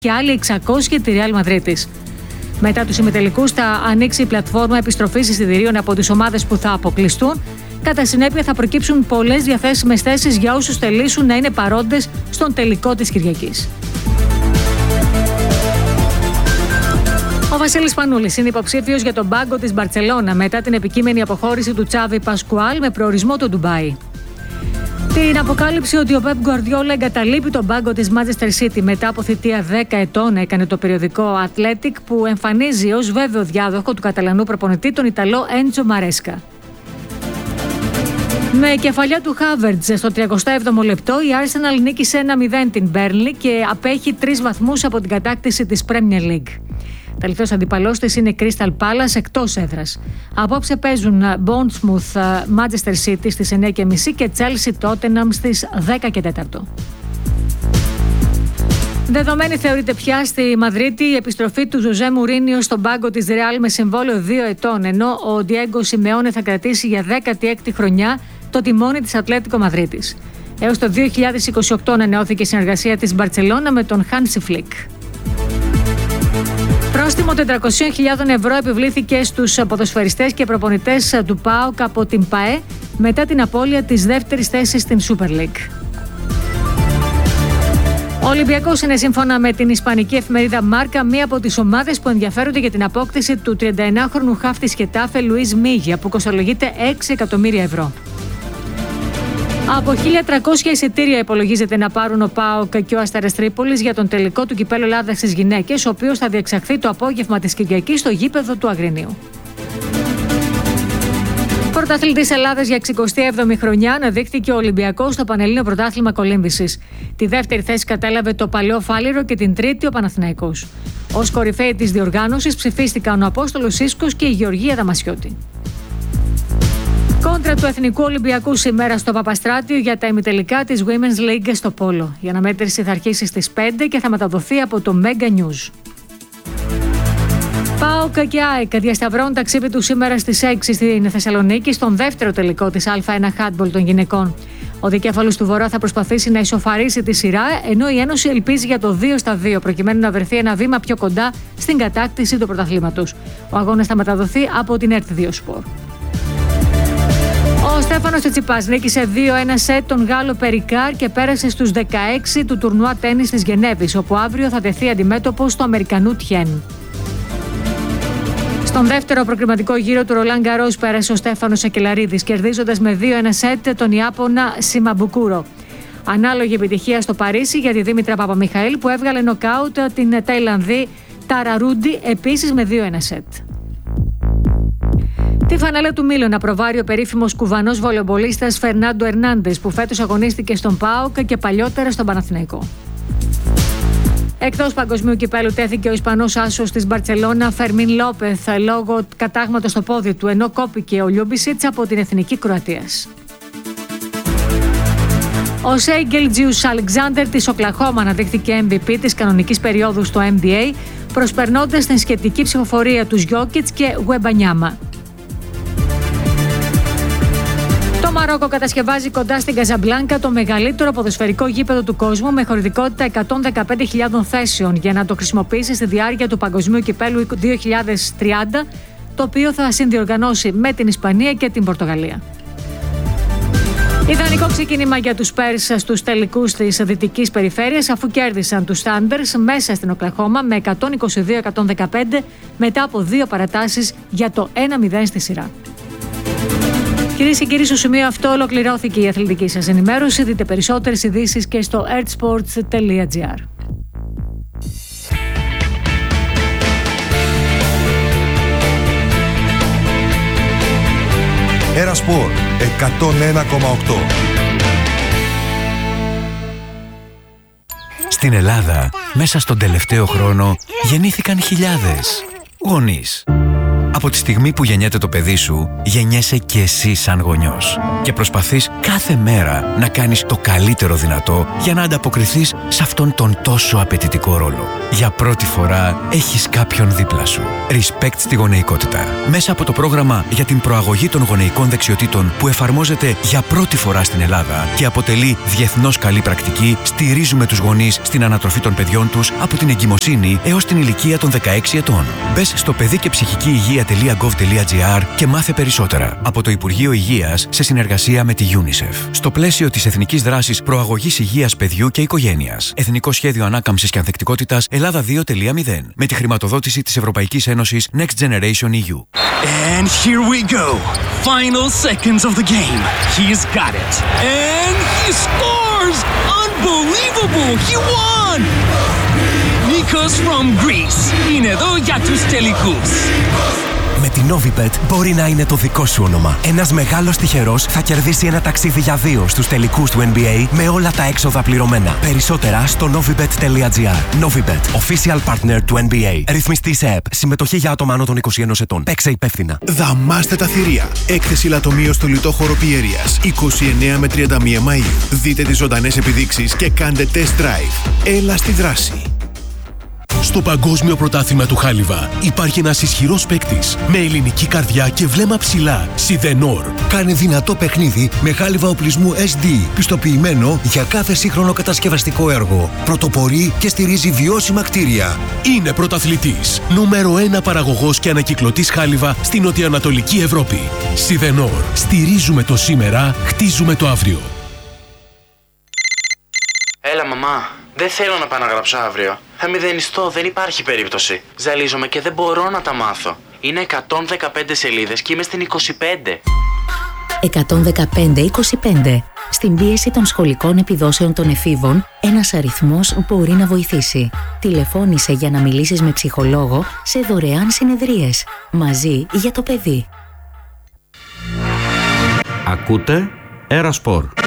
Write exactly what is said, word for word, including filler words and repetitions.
και άλλοι εξακόσιοι τη Real Madrid. Μετά τους ημιτελικούς θα ανοίξει η πλατφόρμα επιστροφής εισιτηρίων από τις ομάδες που θα αποκλειστούν. Κατά συνέπεια θα προκύψουν πολλές διαθέσιμες θέσεις για όσους θελήσουν να είναι παρόντες στον τελικό της Κυριακής. Ο Βασίλης Πανούλης είναι υποψήφιος για τον πάγκο της Μπαρτσελώνα μετά την επικείμενη αποχώρηση του Τσάβι Πασκουάλ με προορισμό το Ντουμπάι. Την αποκάλυψη ότι ο Πεπ Γκουαρδιόλα εγκαταλείπει τον πάγκο της Manchester City μετά από θητεία δέκα ετών έκανε το περιοδικό Athletic, που εμφανίζει ως βέβαιο διάδοχο του Καταλανού προπονητή τον Ιταλό Έντσο Μαρέσκα. Με κεφαλιά του Χάβερτζ στο τριακοστό έβδομο λεπτό, η Arsenal νίκησε ένα μηδέν την Burnley και απέχει τρεις βαθμούς από την κατάκτηση της Premier League. Τελευταίος αντιπαλός της είναι Crystal Palace εκτός έδρας. Απόψε παίζουν Bournemouth Manchester City στις εννιά και μισή και Chelsea Tottenham στις δέκα και τέσσερα. Δεδομένη θεωρείται πια στη Μαδρίτη η επιστροφή του Ζωζέ Μουρίνιο στον πάγκο της Real με συμβόλαιο δύο ετών, ενώ ο Διέγκο Σιμεώνε θα κρατήσει για δέκατη έκτη χρονιά το τιμόνι της Ατλέτικο Μαδρίτης. Έως το δύο χιλιάδες είκοσι οκτώ ανανεώθηκε η συνεργασία της Μπαρτσελώνα με τον Hansi Flick. Πρόστιμο τετρακόσιες χιλιάδες ευρώ επιβλήθηκε στους ποδοσφαιριστές και προπονητές του ΠΑΟΚ από την ΠΑΕ μετά την απώλεια της δεύτερης θέσης στην Super League. Ο Ολυμπιακός είναι, σύμφωνα με την ισπανική εφημερίδα Μάρκα, μία από τις ομάδες που ενδιαφέρονται για την απόκτηση του τριανταεννάχρονου χαφ της Χετάφε Λουίς Μίγια, που κοστολογείται έξι εκατομμύρια ευρώ. Από χίλια τριακόσια εισιτήρια υπολογίζεται να πάρουν ο ΠΑΟΚ και ο Αστέρας Τρίπολης για τον τελικό του Κυπέλλου Ελλάδας στις γυναίκες, ο οποίος θα διεξαχθεί το απόγευμα της Κυριακής στο γήπεδο του Αγρινίου. Πρωταθλητής Ελλάδας για εξηκοστή έβδομη χρονιά αναδείχθηκε ο Ολυμπιακός στο Πανελλήνιο Πρωτάθλημα Κολύμβησης. Τη δεύτερη θέση κατέλαβε το Παλαιό Φάληρο και την τρίτη ο Παναθηναϊκός. Ως κορυφαίοι της διοργάνωσης ψηφίστηκαν ο Απόστολος Σίσκος και η Γεωργία Δαμασιώτη. Κόντρα του Εθνικού Ολυμπιακού σήμερα στο Παπαστράτιο για τα ημιτελικά της Women's League στο Πόλο. Η αναμέτρηση θα αρχίσει στις πέντε και θα μεταδοθεί από το Mega News. ΠΑΟΚ και ΑΕΚ διασταυρώνουν ταξίδι του σήμερα στις έξι στην Θεσσαλονίκη στον δεύτερο τελικό της Α ένα Handball των γυναικών. Ο δικέφαλος του Βορρά θα προσπαθήσει να ισοφαρίσει τη σειρά, ενώ η Ένωση ελπίζει για το δύο στα δύο προκειμένου να βρεθεί ένα βήμα πιο κοντά στην κατάκτηση του πρωταθλήματος. Ο αγώνας θα μεταδοθεί από την ΕΡΤ δύο Sport. Ο Στέφανος Τσιτσιπάς νίκησε δύο ένα σετ τον Γάλλο Περικάρ και πέρασε στους δεκαέξι του τουρνουά τένις της Γενέβης, όπου αύριο θα τεθεί αντιμέτωπος του Αμερικανού Τιέν. Στον δεύτερο προκριματικό γύρο του Ρολάν Γκαρός πέρασε ο Στέφανος Σακελαρίδης, κερδίζοντας με δύο ένα σετ τον Ιάπωνα Σιμαμπουκούρο. Ανάλογη επιτυχία στο Παρίσι για τη Δήμητρα Παπαμιχαήλ, που έβγαλε νοκάουτ την Ταϊλανδή Ταραρούντι επίσης με δύο ένα σετ. Τη φανέλα του Μίλωνα προβάρει ο περίφημος κουβανός βολεμπολίστας Φερνάντο Ερνάντες, που φέτος αγωνίστηκε στον ΠΑΟΚ και παλιότερα στον Παναθηναϊκό. Εκτός παγκοσμίου κυπέλου τέθηκε ο Ισπανός άσος της Μπαρτσελώνα Φερμίν Λόπεθ λόγω κατάγματος στο πόδι του, ενώ κόπηκε ο Λιούμπισιτς από την Εθνική Κροατίας. Ο Σέιγγελ Τζιους Αλεξάνδερ της Οκλαχώμα αναδείχθηκε εμ βι πι της κανονικής περίοδου στο Εν μπι έι, προσπερνώντας την σχετική ψηφοφορία τους Γιόκιτς και Γουεμπανιάμα. Το Μαρόκο κατασκευάζει κοντά στην Καζαμπλάνκα το μεγαλύτερο ποδοσφαιρικό γήπεδο του κόσμου με χωρητικότητα εκατόν δεκαπέντε χιλιάδες θέσεων για να το χρησιμοποιήσει στη διάρκεια του Παγκοσμίου Κυπέλλου δύο χιλιάδες τριάντα, το οποίο θα συνδιοργανώσει με την Ισπανία και την Πορτογαλία. Ιδανικό ξεκίνημα για τους Spurs στους τελικούς της δυτικής περιφέρειας, αφού κέρδισαν τους Thunders μέσα στην Οκλαχώμα με εκατόν είκοσι δύο εκατόν δεκαπέντε μετά από δύο παρατάσεις για το ένα μηδέν στη σειρά. Κυρίες και κύριοι, στο σημείο αυτό ολοκληρώθηκε η αθλητική σας ενημέρωση. Δείτε περισσότερες ειδήσεις και στο ertsports τελεία gr. Έρα Σπορ εκατόν ένα κόμμα οκτώ. Στην Ελλάδα, μέσα στον τελευταίο χρόνο, γεννήθηκαν χιλιάδες γονείς, Από τη στιγμή που γεννιέται το παιδί σου, γεννιέσαι και εσύ σαν γονιός. Και προσπαθείς κάθε μέρα να κάνεις το καλύτερο δυνατό για να ανταποκριθείς σε αυτόν τον τόσο απαιτητικό ρόλο. Για πρώτη φορά έχεις κάποιον δίπλα σου. Respect στη γονεϊκότητα. Μέσα από το πρόγραμμα για την προαγωγή των γονεϊκών δεξιοτήτων που εφαρμόζεται για πρώτη φορά στην Ελλάδα και αποτελεί διεθνώς καλή πρακτική, στηρίζουμε τους γονείς στην ανατροφή των παιδιών τους από την εγκυμοσύνη έως την ηλικία των δεκαέξι ετών. Μπες στο παιδί και ψυχική υγεία τελεία γκοβ τελεία τζι άρ και μάθε περισσότερα από το Υπουργείο Υγείας σε συνεργασία με τη UNICEF. Στο πλαίσιο της Εθνικής Δράσης Προαγωγής Υγείας Παιδιού και Οικογένειας. Εθνικό Σχέδιο Ανάκαμψης και Ανθεκτικότητας Ελλάδα δύο τελεία μηδέν. Με τη χρηματοδότηση της Ευρωπαϊκής Ένωσης Next Generation ι γιου. And here we go. Final seconds of the game. He's got it. And he scores! Unbelievable! He won! Nikos from Greece. Είναι εδώ για τους τελικούς. Με την Novibet μπορεί να είναι το δικό σου όνομα. Ένας μεγάλος τυχερός θα κερδίσει ένα ταξίδι για δύο στους τελικούς του N B A με όλα τα έξοδα πληρωμένα. Περισσότερα στο novibet τελεία τζι άρ. Novibet, official partner του N B A. Ρυθμιστή σε ΕΠ. Συμμετοχή για άτομα άνω των είκοσι ενός ετών. Παίξε υπεύθυνα. Δαμάστε τα θηρία. Έκθεση λατομείο στο λιτόχωρο Πιέρειας. είκοσι εννέα με τριάντα μία Μαΐου. Δείτε τις ζωντανές επιδείξεις και κάντε test drive. Έλα στη δράση. Στο Παγκόσμιο Πρωτάθλημα του Χάλιβα υπάρχει ένας ισχυρός παίκτης με ελληνική καρδιά και βλέμμα ψηλά. Σιδενόρ. Κάνει δυνατό παιχνίδι με χάλιβα οπλισμού ες ντι, πιστοποιημένο για κάθε σύγχρονο κατασκευαστικό έργο. Πρωτοπορεί και στηρίζει βιώσιμα κτίρια. Είναι πρωταθλητής. Νούμερο ένα παραγωγός και ανακυκλωτής χάλιβα στην νοτιοανατολική Ευρώπη. Σιδενόρ. Στηρίζουμε το σήμερα, χτίζουμε το αύριο. Έλα μαμά, δεν θέλω να πάω να γράψω αύριο. Θα μηδενιστώ, δεν υπάρχει περίπτωση. Ζαλίζομαι και δεν μπορώ να τα μάθω. Είναι εκατόν δεκαπέντε σελίδες και είμαι στην είκοσι πέντε. εκατόν δεκαπέντε είκοσι πέντε. Στην πίεση των σχολικών επιδόσεων των εφήβων, ένας αριθμός μπορεί να βοηθήσει. Τηλεφώνησε για να μιλήσεις με ψυχολόγο σε δωρεάν συνεδρίες. Μαζί για το παιδί. Ακούτε Αέρα Σπορ.